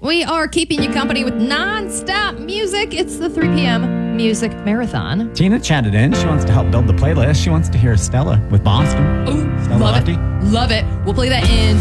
We are keeping you company with non-stop music. It's the 3 p.m. Music Marathon. Tina chatted in. She wants to help build the playlist. She wants to hear Stella with Boston. Oh, Stella love Lefty. it. Love it. We'll play that in